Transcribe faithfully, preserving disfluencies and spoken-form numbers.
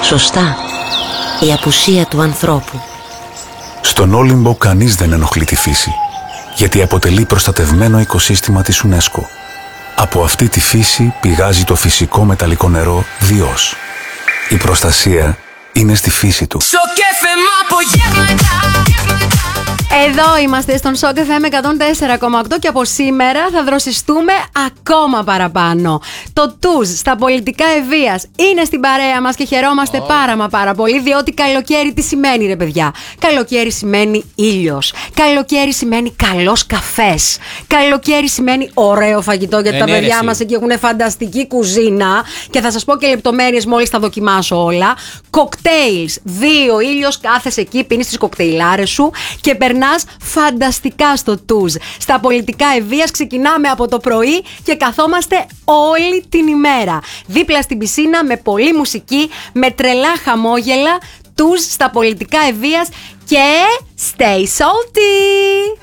Σωστά, η απουσία του ανθρώπου. Στον Όλυμπο κανείς δεν ενοχλεί τη φύση, γιατί αποτελεί προστατευμένο οικοσύστημα της UNESCO. Από αυτή τη φύση πηγάζει το φυσικό μεταλλικό νερό Διός. Η προστασία είναι στη φύση του. Εδώ είμαστε στον Shock εφ εμ εκατόν τέσσερα κόμμα οκτώ και από σήμερα θα δροσιστούμε ακόμα παραπάνω. Το Τουζ στα πολιτικά ευβίας είναι στην παρέα μας και χαιρόμαστε oh. πάρα μα πάρα πολύ, διότι καλοκαίρι τι σημαίνει, ρε παιδιά? Καλοκαίρι σημαίνει ήλιος. Καλοκαίρι σημαίνει καλός καφές. Καλοκαίρι σημαίνει ωραίο φαγητό, γιατί τα παιδιά μας εκεί έχουν φανταστική κουζίνα και θα σας πω και λεπτομέρειες μόλις τα δοκιμάσω όλα. Κοκτέιλς, δύο ήλιος, κάθεσαι εκεί, πίνεις τις κοκτέιλάρες σου και περνάς φανταστικά στο Τουζ. Στα πολιτικά ευβίας ξεκινάμε από το πρωί και καθόμαστε όλη την ημέρα. Δίπλα στην πισίνα με πολλή μουσική, με τρελά χαμόγελα. Τουζ στα πολιτικά ευβίας και stay salty!